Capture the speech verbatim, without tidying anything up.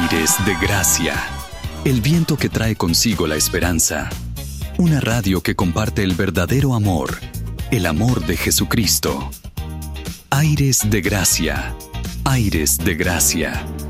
Aires de Gracia, el viento que trae consigo la esperanza. Una radio que comparte el verdadero amor, el amor de Jesucristo. Aires de Gracia, Aires de Gracia.